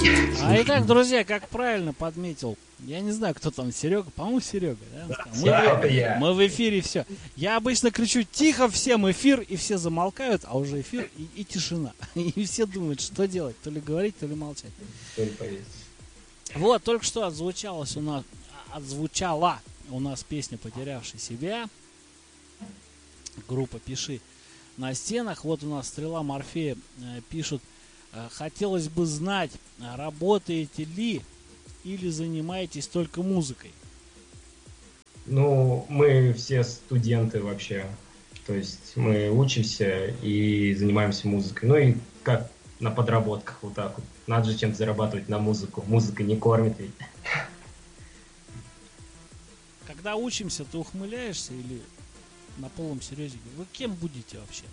А итак, друзья, как правильно подметил, я не знаю, кто там, Серега, по-моему, Серега, да? Это я. Мы в эфире, все. Я обычно кричу тихо, всем эфир, и все замолкают, а уже эфир и тишина. И все думают, что делать, то ли говорить, то ли молчать. Вот, только что отзвучала у нас песня «Потерявший себя». Группа «Пиши на стенах». Вот у нас Стрела Морфея пишут: хотелось бы знать, работаете ли или занимаетесь только музыкой? Ну, мы все студенты вообще. То есть мы учимся и занимаемся музыкой. Ну и как на подработках вот так вот. Надо же чем-то зарабатывать на музыку. Музыка не кормит ведь. Когда учимся, ты ухмыляешься или на полном серьезе? Вы кем будете вообще?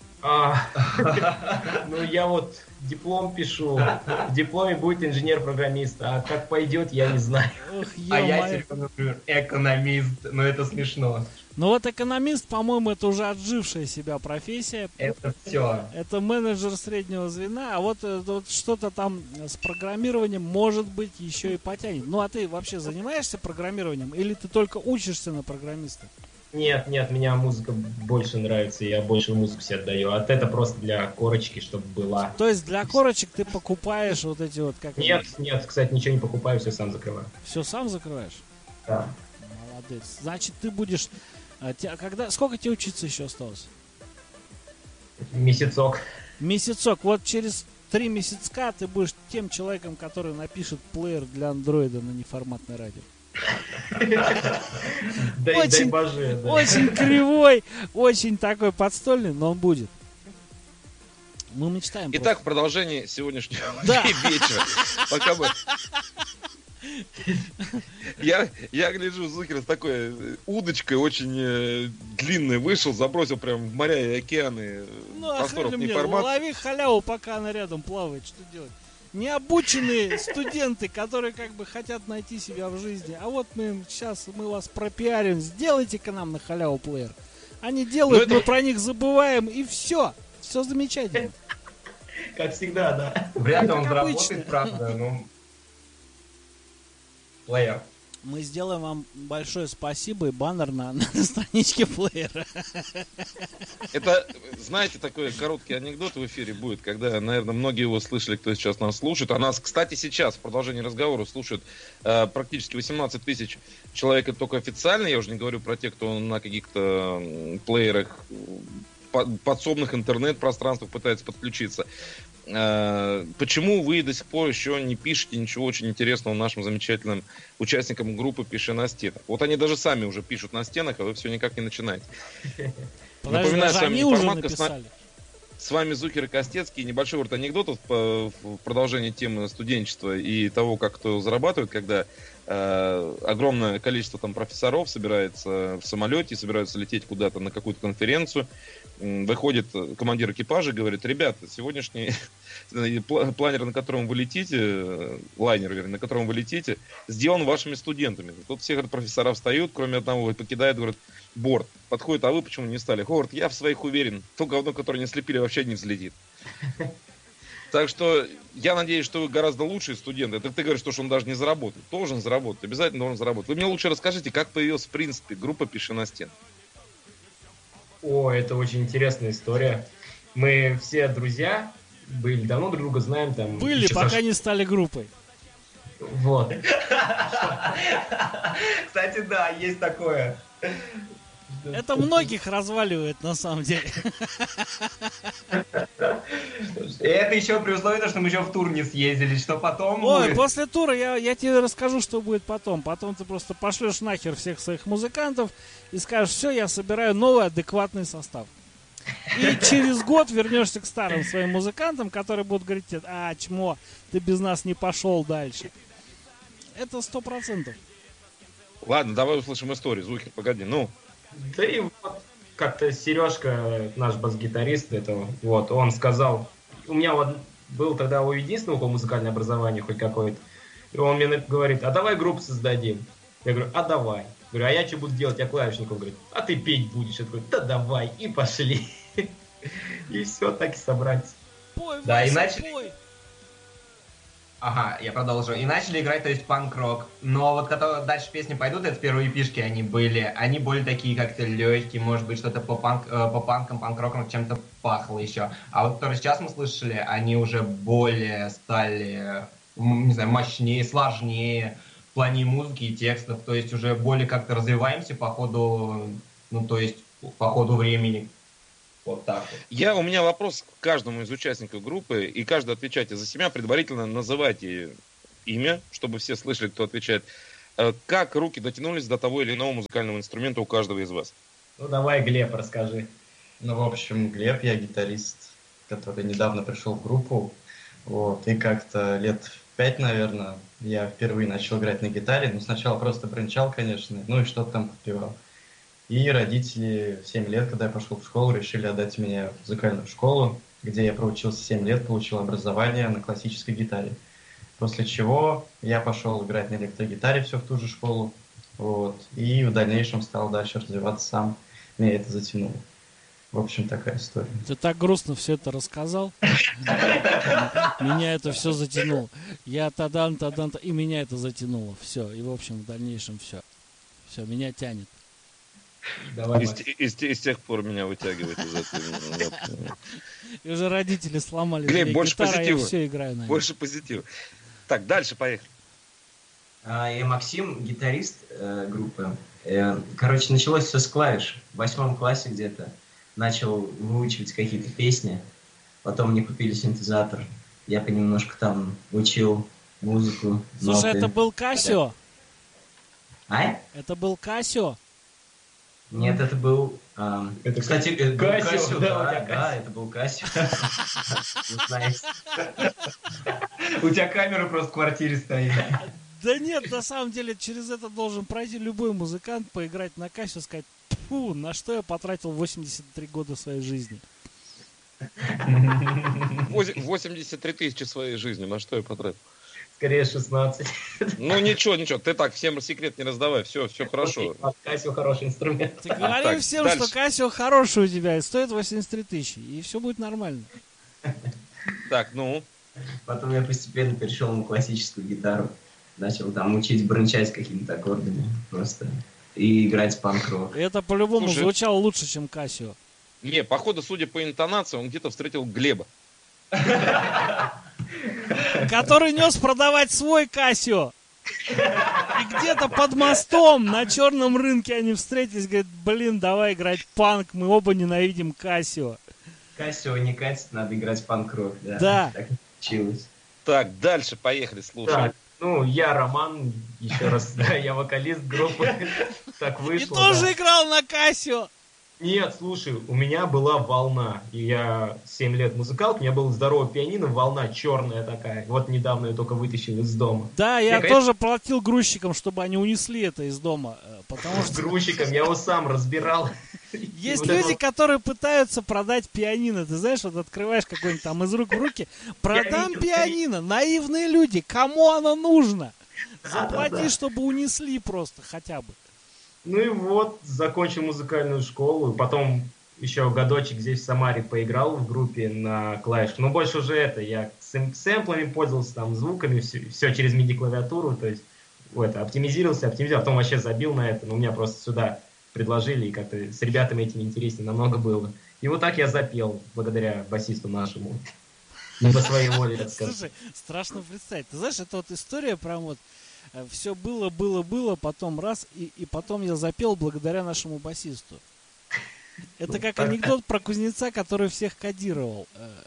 Ну, я вот диплом пишу. В дипломе будет инженер-программист. А как пойдет, я не знаю. Ох, А я ё-моё. себе, например, экономист. Ну, это смешно. Ну вот экономист, по-моему, это уже отжившая себя профессия. Это все. Это менеджер среднего звена, а вот что-то там с программированием, может быть, еще и потянет. Ну а ты вообще занимаешься программированием или ты только учишься на программиста? Нет, меня музыка больше нравится, я больше музыку себе отдаю. А это просто для корочки, чтобы была. То есть для корочек ты покупаешь вот эти вот как... Нет, кстати, ничего не покупаю, все сам закрываю. Все сам закрываешь? Да. Молодец. Значит, ты будешь... Сколько тебе учиться еще осталось? Месяцок. Месяцок. Вот через 3 месяцка ты будешь тем человеком, который напишет плеер для андроида на неформатное радио. Дай боже. Очень кривой, очень такой подстольный, но он будет. Мы мечтаем. Итак, в продолжении сегодняшнего Да. вечера. Пока мы... Я гляжу, Зухер с такой удочкой очень длинной вышел, забросил прям в моря и океаны просторов неформат. Лови халяву, пока она рядом плавает, что делать? Необученные студенты, которые как бы хотят найти себя в жизни. А вот сейчас мы вас пропиарим, сделайте-ка нам на халяву плеер. Они делают, мы про них забываем, и все. Все замечательно. Как всегда, да. Вряд ли он Как заработает, обычно. правда, но... Плеер. Мы сделаем вам большое спасибо и баннер на страничке плеера. Это, знаете, такой короткий анекдот в эфире будет, когда, наверное, многие его слышали, кто сейчас нас слушает. А нас, кстати, сейчас, в продолжении разговора, слушают практически 18 тысяч человек, это только официально. Я уже не говорю про тех, кто на каких-то плеерах, подсобных интернет-пространствах пытается подключиться. Почему вы до сих пор еще не пишете ничего очень интересного нашим замечательным участникам группы «Пиши на стенах»? Вот они даже сами уже пишут на стенах, а вы все никак не начинаете. Напоминаю, с вами они уже «Неформатка», написали. с вами Зухер и Костецкий. Небольшой вот анекдот в продолжении темы студенчества и того, как кто зарабатывает, когда огромное количество там профессоров собирается в самолете, собираются лететь куда-то на какую-то конференцию. Выходит командир экипажа и говорит: ребята, сегодняшний планер, на котором вы летите, лайнер, вернее, на котором вы летите, сделан вашими студентами. Тут все, говорят, профессора встают, кроме одного, и покидают, говорят, борт. Подходит: а вы почему не стали? Ховард, я в своих уверен. То говно, которое не слепили, вообще не взлетит. Так что я надеюсь, что вы гораздо лучшие студенты. Это ты говоришь, что он даже не заработает. Должен заработать, обязательно должен заработать. Вы мне лучше расскажите, как появилась, в принципе, группа «Пиши на стенах». О, это очень интересная история. Мы все друзья были, давно друг друга знаем. Там, Были, пока не стали группой. Вот. Кстати, да, есть такое. Это многих разваливает на самом деле. И это еще при условии, что мы еще в тур не съездили, что потом Ой, будет. после тура я тебе расскажу, что будет потом. Потом ты просто пошлешь нахер всех своих музыкантов и скажешь: все, я собираю новый адекватный состав. И через год вернешься к старым своим музыкантам, которые будут говорить тебе: а, чмо, ты без нас не пошел дальше. Это 100%. Ладно, давай услышим историю. Зухер, погоди, ну. Да и вот как-то Сережка, наш бас-гитарист, это, вот, он сказал, у меня вот был тогда у единственного музыкальное образование хоть какое-то, и он мне говорит: а давай группу создадим. Я говорю: а давай. Говорю: а я что буду делать? Я клавишником. Говорит: а ты петь будешь. Я такой: да давай, и пошли. И все, так и собрались. Пой, Да, Вася, и начали. пой. Ага, я продолжу. И начали играть, то есть, панк-рок. Но вот когда дальше песни пойдут, это первые эпишки они более такие как-то легкие, может быть, что-то по панкам, панк-рокам чем-то пахло еще. А вот которые сейчас мы слышали, они уже более стали, не знаю, мощнее, сложнее в плане музыки и текстов. То есть уже более как-то развиваемся по ходу, ну, то есть по ходу времени. Вот так вот. У меня вопрос к каждому из участников группы, и каждый отвечайте за себя, предварительно называйте имя, чтобы все слышали, кто отвечает. Как руки дотянулись до того или иного музыкального инструмента у каждого из вас? Ну, давай, Глеб, расскажи. Ну, в общем, Глеб, я гитарист, который недавно пришел в группу. Вот, и как-то лет в 5, наверное, я впервые начал играть на гитаре. Ну, сначала просто бренчал, конечно, ну и что-то там подпевал. И родители в 7 лет, когда я пошел в школу, решили отдать меня в музыкальную школу, где я проучился 7 лет, получил образование на классической гитаре. После чего я пошел играть на электрогитаре все в ту же школу. Вот, и в дальнейшем стал дальше развиваться сам. Меня это затянуло. В общем, такая история. Ты так грустно все это рассказал. Меня это все затянуло. Я тадан, и меня это затянуло. Все. И, в общем, в дальнейшем все. Все, меня тянет. Давай, Из тех пор меня вытягивает из этого. И уже родители сломали Глеб, мне больше гитару, а я позитива. все играю на ней. Больше позитива. Так, дальше поехали. Я Максим, гитарист группы. Короче, началось все с клавиш. В 8 классе где-то начал выучивать какие-то песни. Потом мне купили синтезатор. Я понемножку там учил музыку. Слушай, ноты. это был Casio? А? Это был Casio? Нет, это был... Это, кстати, это был Casio, Casio, да, у тебя да, Casio. это был Casio. Вы знаете. У тебя камера просто в квартире стоит. Да нет, на самом деле, через это должен пройти любой музыкант, поиграть на Casio, сказать, фу, на что я потратил 83 года своей жизни. 83 тысячи своей жизни, на что я потратил? скорее 16. Ну ничего, ты так, всем секрет не раздавай, все хорошо. Casio хороший инструмент. Ты говори Так, всем, дальше. что Casio хороший у тебя и стоит 83 тысячи, и все будет нормально. Так, ну, Потом я постепенно перешел на классическую гитару. Начал там учить бренчать какими-то аккордами просто. И играть панк-рок. И это по-любому Слушай, звучало лучше, чем Casio. не, походу, судя по интонации, он где-то встретил Глеба. Который нес продавать свой Casio. И где-то под мостом на черном рынке они встретились, говорят, блин, давай играть панк, мы оба ненавидим Casio. Casio не катит, надо играть панк-рок. Да. Да. Так и получилось. Так, дальше, поехали, слушай. Так, ну, я Роман, еще раз, да, я вокалист группы. Так И вышло. тоже да. играл на Casio. Нет, слушай, у меня была волна. И я 7 лет музыкалка, у меня был здоровый пианино, волна черная такая. Вот недавно я только вытащил из дома. Да, я Я, тоже платил грузчикам, чтобы они унесли это из дома. Потому С что грузчиком, я его сам разбирал. есть И вот люди, это вот которые пытаются продать пианино. Ты знаешь, вот открываешь какой-нибудь там из рук в руки. Продам видел, пианино. Наивные люди. Кому оно нужно? Да, Заплати, да. чтобы унесли просто хотя бы. Ну и вот, закончил музыкальную школу, потом еще годочек здесь в Самаре поиграл в группе на клавишах. Но больше уже я сэмплами пользовался, там, звуками, все через MIDI-клавиатуру, то есть оптимизировал, потом вообще забил на это, но меня просто сюда предложили, и как-то с ребятами этим интереснее намного было. И вот так я запел, благодаря басисту нашему. Не по своей воле, так сказать. Слушай, страшно представить. Ты знаешь, это вот история прям вот все было, потом раз, и потом я запел благодаря нашему басисту. Это как анекдот про кузнеца, который всех кодировал.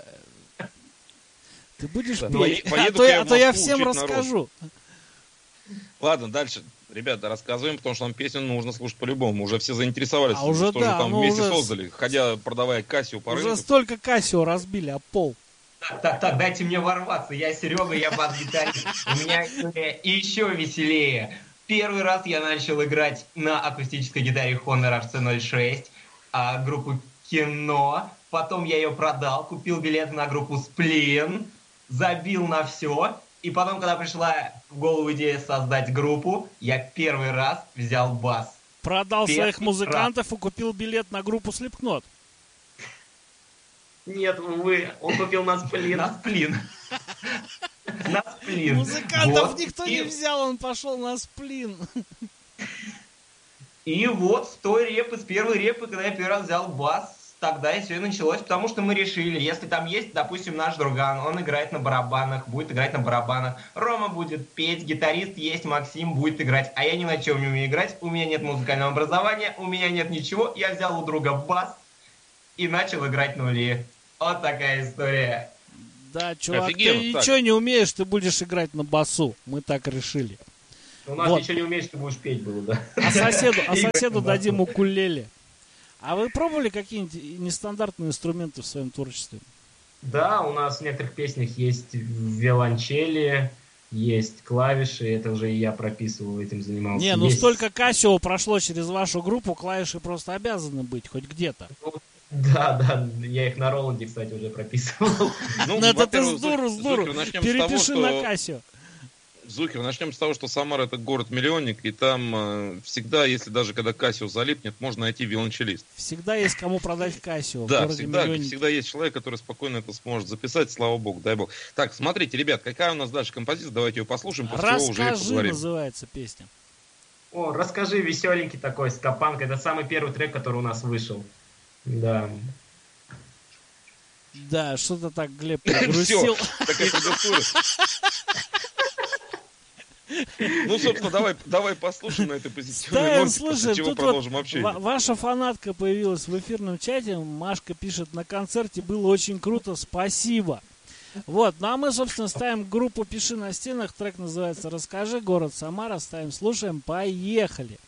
Ты будешь Да, петь? поеду-ка я в А то я Москву всем учить народ. расскажу. Ладно, дальше. Ребята, рассказываем, потому что нам песню нужно слушать по-любому. Уже все заинтересовались, А уже что да, же там ну вместе уже создали, ходя, продавая Casio по Уже рынку. столько Casio разбили об пол. Так, дайте мне ворваться. Я Серега, я бас-гитарист. У меня история еще веселее. Первый раз я начал играть на акустической гитаре Honor RC06, группу Кино. Потом я ее продал, купил билет на группу Сплин, забил на все. И потом, когда пришла в голову идея создать группу, я первый раз взял бас. Продал Первый своих музыкантов и купил билет на группу Slipknot. Нет, увы, он купил нас, блин. На Сплин. на сплин. Музыкантов Вот. никто не взял, он пошел на сплин. И вот с той репы, с первой репы, когда я первый раз взял бас, тогда и все и началось, потому что мы решили, если там есть, допустим, наш друган, он играет на барабанах, будет играть на барабанах, Рома будет петь, гитарист есть, Максим будет играть, а я ни на чем не умею играть, у меня нет музыкального образования, у меня нет ничего, я взял у друга бас и начал играть нули. Вот такая история. Да, чувак, Офигенно, ты так. ничего не умеешь, ты будешь играть на басу. Мы так решили. У нас Вот. ничего не умеешь, ты будешь петь было, да. А соседу Играть на дадим басу. укулеле. А вы пробовали какие-нибудь нестандартные инструменты в своем творчестве? Да, у нас в некоторых песнях есть виолончели, есть клавиши, это уже и я прописывал, этим занимался. Не, ну Есть- столько Casio прошло через вашу группу, клавиши просто обязаны быть хоть где-то. Да, я их на Роланде, кстати, уже прописывал. Ну, Ну это ты во-первых, с дуру, Зухер, начнем с того, Перепиши на что... Casio. Зухер, начнем с того, что Самара это город-миллионник, и там всегда, если даже когда Кассио залипнет, можно найти виолончелист. Всегда есть кому продать Casio в Да, городе всегда, миллионники. всегда есть человек, который спокойно это сможет записать, слава богу, дай бог. Так, смотрите, ребят, какая у нас дальше композиция, давайте ее послушаем, после чего уже и Расскажи, поговорим. называется песня. О, расскажи, веселенький такой, с Капанкой. Это самый первый трек, который у нас вышел. Да. Да, что-то так Глеб Все, пригрустил. такая предыстория. Ну, собственно, давай послушаем на этой позитивной Ставим, ноте, после слушаем, чего тут продолжим вот общение. ваша фанатка появилась в эфирном чате. Машка пишет, на концерте было очень круто, спасибо. Вот, ну а мы, собственно, ставим группу «Пиши на стенах», трек называется «Расскажи», город Самара, ставим, слушаем, поехали.